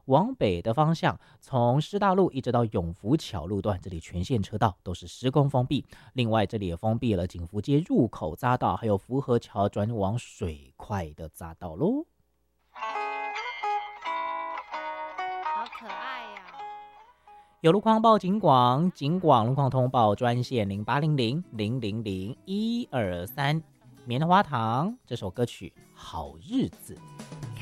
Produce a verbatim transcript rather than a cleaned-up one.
往北的方向，从师大路一直到永福桥路段，这里全线车道都是施工封闭。另外，这里也封闭了景福街入口匝道，还有福和桥转往水块的匝道喽。 好可爱呀、啊！ 有路况报警广，警广路况通报专线零八零零零零零一二三。棉花糖这首歌曲《好日子》。